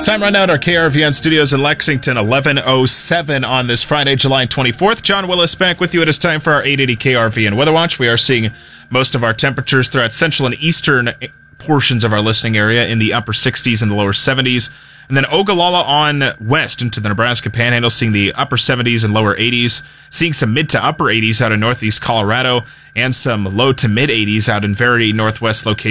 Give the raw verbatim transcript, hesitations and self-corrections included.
Time right now at our K R V N studios in Lexington, eleven oh seven on this Friday, July twenty-fourth. John Willis back with you. It is time for our eight eighty K R V N Weather Watch. We are seeing most of our temperatures throughout central and eastern portions of our listening area in the upper sixties and the lower seventies. And then Ogallala on west into the Nebraska Panhandle, seeing the upper seventies and lower eighties. Seeing some mid to upper eighties out in northeast Colorado and some low to mid eighties out in very northwest locations.